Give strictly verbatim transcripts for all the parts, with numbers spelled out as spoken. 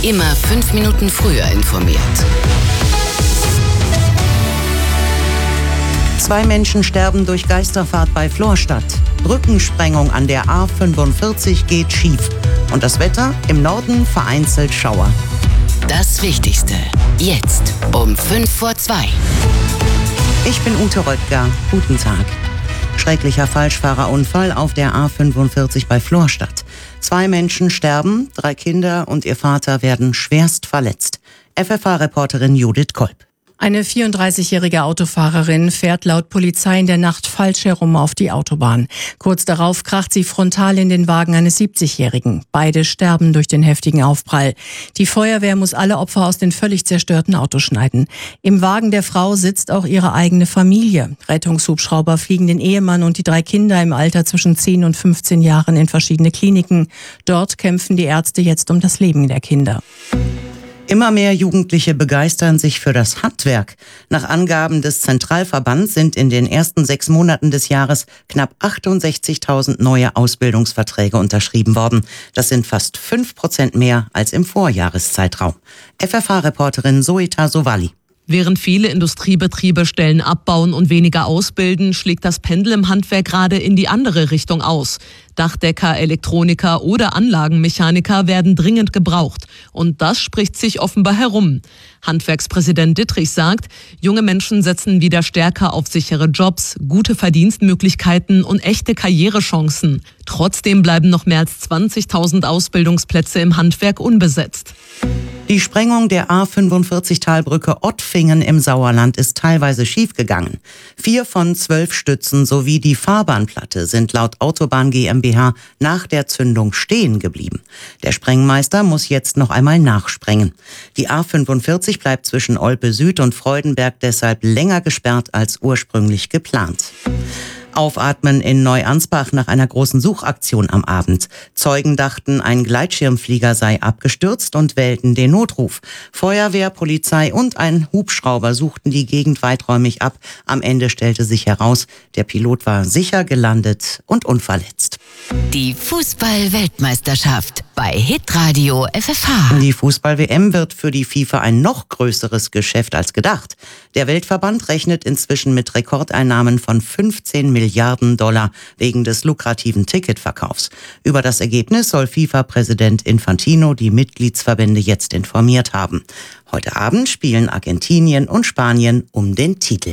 Immer fünf Minuten früher informiert. Zwei Menschen sterben durch Geisterfahrt bei Florstadt. Brückensprengung an der A fünfundvierzig geht schief. Und das Wetter? Im Norden vereinzelt Schauer. Das Wichtigste jetzt um fünf vor zwei. Ich bin Ute Röttger. Guten Tag. Schrecklicher Falschfahrerunfall auf der A fünfundvierzig bei Florstadt. Zwei Menschen sterben, drei Kinder und ihr Vater werden schwerst verletzt. F F H-Reporterin Judith Kolb. Eine vierunddreißigjährige Autofahrerin fährt laut Polizei in der Nacht falsch herum auf die Autobahn. Kurz darauf kracht sie frontal in den Wagen eines siebzigjährigen. Beide sterben durch den heftigen Aufprall. Die Feuerwehr muss alle Opfer aus den völlig zerstörten Autos schneiden. Im Wagen der Frau sitzt auch ihre eigene Familie. Rettungshubschrauber fliegen den Ehemann und die drei Kinder im Alter zwischen zehn und fünfzehn Jahren in verschiedene Kliniken. Dort kämpfen die Ärzte jetzt um das Leben der Kinder. Immer mehr Jugendliche begeistern sich für das Handwerk. Nach Angaben des Zentralverbands sind in den ersten sechs Monaten des Jahres knapp achtundsechzigtausend neue Ausbildungsverträge unterschrieben worden. Das sind fast fünf Prozent mehr als im Vorjahreszeitraum. F F H-Reporterin Zoeta Sowali. Während viele Industriebetriebe Stellen abbauen und weniger ausbilden, schlägt das Pendel im Handwerk gerade in die andere Richtung aus. Dachdecker, Elektroniker oder Anlagenmechaniker werden dringend gebraucht. Und das spricht sich offenbar herum. Handwerkspräsident Dittrich sagt, junge Menschen setzen wieder stärker auf sichere Jobs, gute Verdienstmöglichkeiten und echte Karrierechancen. Trotzdem bleiben noch mehr als zwanzigtausend Ausbildungsplätze im Handwerk unbesetzt. Die Sprengung der A fünfundvierzig Talbrücke Ottfingen im Sauerland ist teilweise schiefgegangen. Vier von zwölf Stützen sowie die Fahrbahnplatte sind laut Autobahn GmbH nach der Zündung stehen geblieben. Der Sprengmeister muss jetzt noch einmal nachsprengen. Die A fünfundvierzig bleibt zwischen Olpe Süd und Freudenberg deshalb länger gesperrt als ursprünglich geplant. Aufatmen in Neuansbach nach einer großen Suchaktion am Abend. Zeugen dachten, ein Gleitschirmflieger sei abgestürzt und wählten den Notruf. Feuerwehr, Polizei und ein Hubschrauber suchten die Gegend weiträumig ab. Am Ende stellte sich heraus, der Pilot war sicher gelandet und unverletzt. Die Fußball-Weltmeisterschaft bei Hitradio F F H. Die Fußball-W M wird für die FIFA ein noch größeres Geschäft als gedacht. Der Weltverband rechnet inzwischen mit Rekordeinnahmen von fünfzehn Milliarden Dollar wegen des lukrativen Ticketverkaufs. Über das Ergebnis soll FIFA-Präsident Infantino die Mitgliedsverbände jetzt informiert haben. Heute Abend spielen Argentinien und Spanien um den Titel.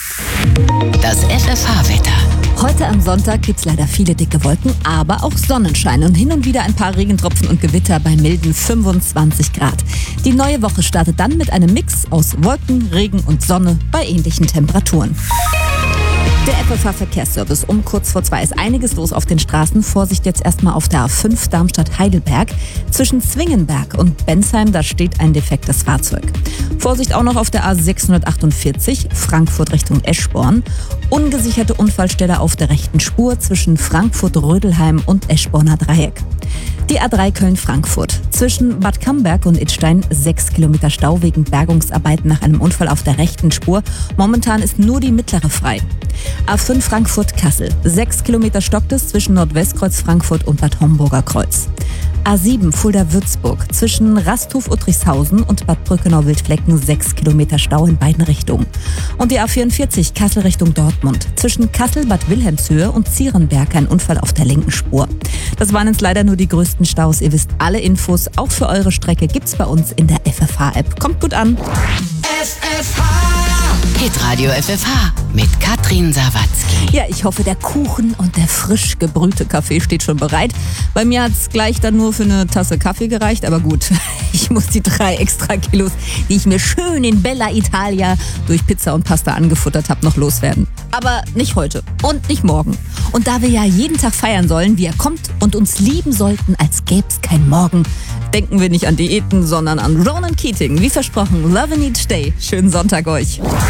Das F F H-Wetter. Heute am Sonntag gibt's leider viele dicke Wolken, aber auch Sonnenschein und hin und wieder ein paar Regentropfen und Gewitter bei milden fünfundzwanzig Grad. Die neue Woche startet dann mit einem Mix aus Wolken, Regen und Sonne bei ähnlichen Temperaturen. Der F F H-Verkehrsservice um kurz vor zwei ist einiges los auf den Straßen. Vorsicht jetzt erstmal auf der A fünf Darmstadt-Heidelberg. Zwischen Zwingenberg und Bensheim, da steht ein defektes Fahrzeug. Vorsicht auch noch auf der A sechshundertachtundvierzig Frankfurt Richtung Eschborn. Ungesicherte Unfallstelle auf der rechten Spur zwischen Frankfurt-Rödelheim und Eschborner Dreieck. Die A drei Köln-Frankfurt. Zwischen Bad Camberg und Idstein sechs Kilometer Stau wegen Bergungsarbeiten nach einem Unfall auf der rechten Spur. Momentan ist nur die mittlere frei. A fünf Frankfurt-Kassel. sechs Kilometer stockt es zwischen Nordwestkreuz Frankfurt und Bad Homburger Kreuz. A sieben Fulda-Würzburg. Zwischen Rasthof-Uttrichshausen und Bad Brückenau-Wildflecken sechs Kilometer Stau in beiden Richtungen. Und die A vierundvierzig Kassel Richtung Dortmund. Zwischen Kassel-Bad Wilhelmshöhe und Zierenberg ein Unfall auf der linken Spur. Das waren jetzt leider nur die größten Staus. Ihr wisst, alle Infos, auch für eure Strecke, gibt's bei uns in der F F H-App. Kommt gut an. F F H. Hitradio F F H mit Katrin Sawatzki. Ja, ich hoffe, der Kuchen und der frisch gebrühte Kaffee steht schon bereit. Bei mir hat's gleich dann nur für eine Tasse Kaffee gereicht, aber gut, ich muss die drei extra Kilos, die ich mir schön in Bella Italia durch Pizza und Pasta angefuttert habe, noch loswerden. Aber nicht heute und nicht morgen. Und da wir ja jeden Tag feiern sollen, wie er kommt und uns lieben sollten, als gäb's kein Morgen, denken wir nicht an Diäten, sondern an Ronan Keating. Wie versprochen, Lovin' Each Day. Schönen Sonntag euch.